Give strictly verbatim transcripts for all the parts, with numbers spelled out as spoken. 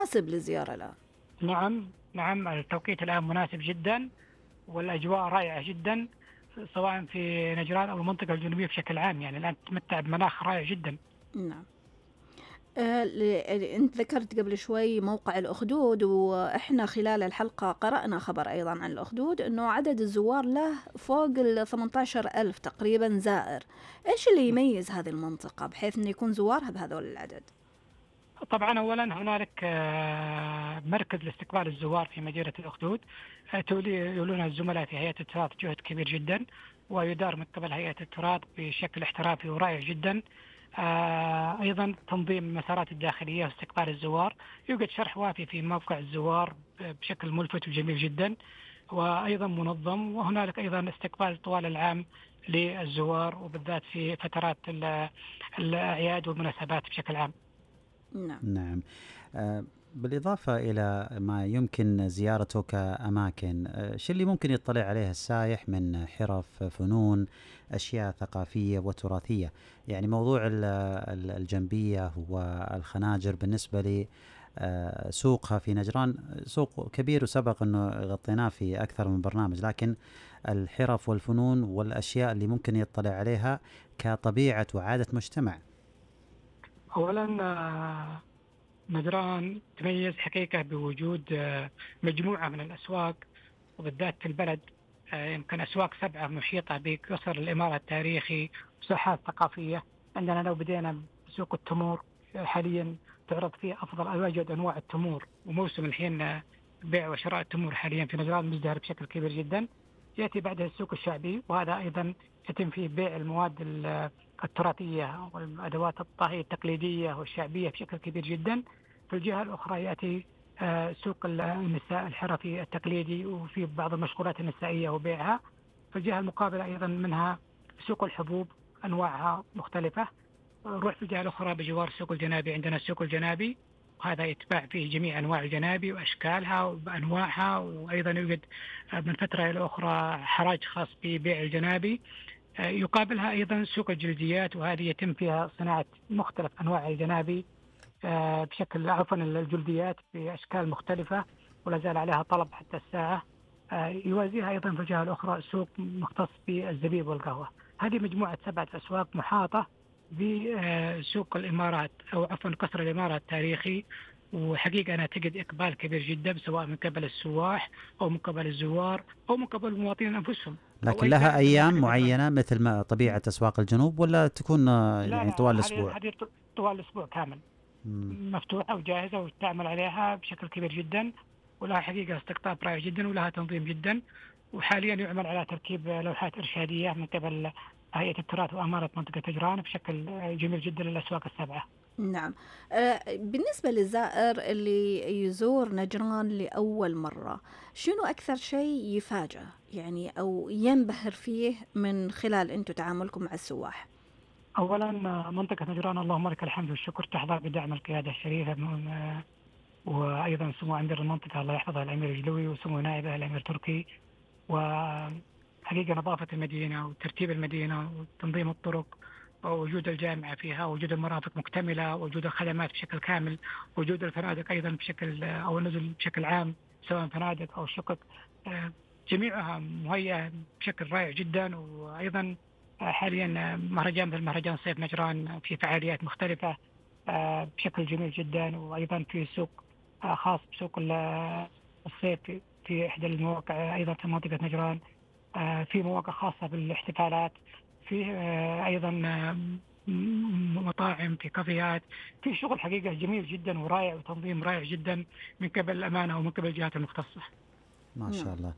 مناسب للزيارة الآن. نعم نعم، التوقيت الآن مناسب جدا، والأجواء رائعة جدا، سواء في نجران أو المنطقة الجنوبية بشكل عام. يعني الآن تتمتع بمناخ رائع جدا. نعم. آه، ل- أنت ذكرت قبل شوي موقع الأخدود، وإحنا خلال الحلقة قرأنا خبر أيضا عن الأخدود أنه عدد الزوار له فوق ال ثمانية عشر ألف تقريبا زائر. إيش اللي يميز هذه المنطقة بحيث أن يكون زوارها بهذول العدد؟ طبعا أولا هنالك آه، مركز لاستقبال الزوار في مدينة الأخدود. آه، تولي يولون الزملاء في هيئة التراث جهد كبير جدا، ويدار من قبل هيئة التراث بشكل احترافي ورائع جدا. آه، أيضا تنظيم المسارات الداخلية واستقبال الزوار، يوجد شرح وافي في موقع الزوار بشكل ملفت وجميل جدا، وأيضا منظم. وهنالك أيضا استقبال طوال العام للزوار، وبالذات في فترات ال- الأعياد والمناسبات بشكل عام. نعم. نعم. آه، بالإضافة إلى ما يمكن زيارته كأماكن، آه، شو اللي ممكن يطلع عليه السائح من حرف، فنون، أشياء ثقافية وتراثية؟ يعني موضوع ال- ال- الجنبية والخناجر بالنسبة لي، آه، سوقها في نجران سوق كبير وسبق أنه غطيناه في أكثر من برنامج، لكن الحرف والفنون والأشياء اللي ممكن يطلع عليها كطبيعة وعادة مجتمع. أولا آه، نجران تميز حقيقة بوجود آه، مجموعة من الأسواق، وبالذات في البلد. آه، يمكن أسواق سبعة محيطة بقصر الإمارة التاريخي وساحات ثقافية. عندنا لو بدينا بسوق التمور، آه، حاليا تعرض فيه أفضل أوجد أنواع التمور، وموسم الحين آه، بيع وشراء التمور حاليا في نجران مزدهر بشكل كبير جدا. يأتي بعدها السوق الشعبي، وهذا أيضا يتم فيه بيع المواد ال- التراثية والأدوات الطهي التقليدية والشعبية بشكل كبير جدا. في الجهة الأخرى يأتي آه، سوق النساء الحرفي التقليدي، وفي بعض المشغولات النسائية وبيعها. في الجهة المقابلة أيضا منها سوق الحبوب أنواعها مختلفة. نروح في الجهة الأخرى بجوار سوق الجنابي، عندنا السوق الجنابي، وهذا يتباع فيه جميع أنواع الجنابي وأشكالها وأنواعها. وأيضا يوجد آه، من فترة إلى أخرى حراج خاص ببيع الجنابي. آه، يقابلها أيضا سوق الجلديات، وهذه يتم فيها صناعة مختلف أنواع الجنابي آه، بشكل عفوا الجلديات بأشكال مختلفة، ولا زال عليها طلب حتى الساعة. آه، يوازيها أيضا في الجهة الأخرى سوق مختص بالزبيب والقهوة. هذه مجموعة سبعة أسواق محاطة بسوق الإمارات، أو عفوا قصر الإمارة التاريخي. وحقيقة أنا أعتقد إقبال كبير جدا، سواء من قبل السواح أو من قبل الزوار أو من قبل المواطنين أنفسهم أو لكن أي لها زائر بالنسبة أيام لنجران. معينة مثل ما طبيعة أسواق الجنوب، ولا تكون آه، لا يعني لا، طوال هذه الأسبوع؟ هذه طوال الأسبوع كامل مم. مفتوحة وجاهزة وتعمل عليها بشكل كبير جدا، ولها حقيقة استقطاب رائع جدا، ولها تنظيم جدا. وحاليا يعمل على تركيب لوحات إرشادية من قبل هيئة التراث وأمارة منطقة نجران بشكل جميل جدا للأسواق السبعة. نعم. آه، بالنسبة للزائر اللي يزور نجران لأول مرة، شنو أكثر شيء يفاجأ يعني أو ينبهر فيه من خلال أنتم تعاملكم مع السواح؟ أولا منطقة نجران اللهم لك الحمد والشكر تحظى بدعم القيادة الشريفة من- وأيضا سمو أمير المنطقة الله يحفظه الأمير الجلوي، وسمو نائبه الأمير تركي. وحقيقة نظافة المدينة وترتيب المدينة وتنظيم الطرق، ووجود الجامعة فيها، وجود المرافق مكتملة، وجود الخدمات بشكل كامل، وجود الفنادق أيضا بشكل أو النزل بشكل عام، سواء فنادق أو شقق، آه، جميعها مهيئة بشكل رائع جدا. وأيضا آه، حاليا مهرجان مثل مهرجان صيف نجران في فعاليات مختلفة آه، بشكل جميل جدا. وأيضا في سوق آه، خاص بسوق ال- الصيف في في إحدى المواقع أيضا في منطقة نجران. آه، في مواقع خاصة بالاحتفالات، في آه، أيضا آه، م- مطاعم، في كافيهات، في شغل حقيقة جميل جدا ورائع وتنظيم رائع جدا من قبل الأمانة ومن قبل الجهات المختصة. ما شاء نعم. الله.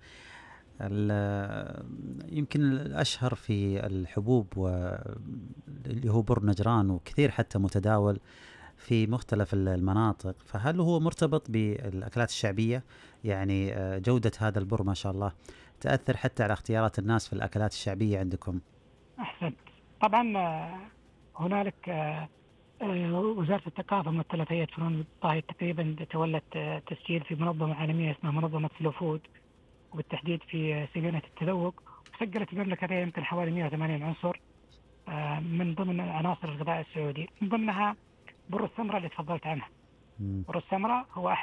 ال- يمكن الأشهر في الحبوب واللي هو بر نجران، وكثير حتى متداول في مختلف المناطق، فهل هو مرتبط بالأكلات الشعبية؟ يعني آه، جودة هذا البر ما شاء الله تأثر حتى على اختيارات الناس في الأكلات الشعبية عندكم؟ أحسنت. طبعا آه، هنالك آه، آه، وزارة الثقافة ممثلة هيئة فنون الطهي تقريبا تولت آه، تسجيل في منظمة عالمية اسمها منظمة سلو فود، وبالتحديد في سفينة التذوق. سجلت المملكة فيها يمكن حوالي مئة وثمانين عنصر آه، من ضمن عناصر الغذاء السعودي، من ضمنها بر السمرة اللي تفضلت عنها. مم. ورز سمراء هو